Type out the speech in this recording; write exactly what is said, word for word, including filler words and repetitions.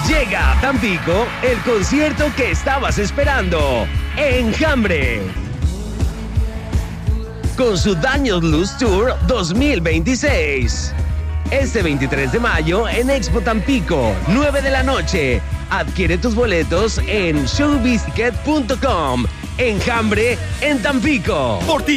Llega a Tampico el concierto que estabas esperando. Enjambre. Con su Daños Blues Tour dos mil veintiséis. Este veintitrés de mayo en Expo Tampico, nueve de la noche. Adquiere tus boletos en showbizticket punto com. Enjambre en Tampico. Por ti.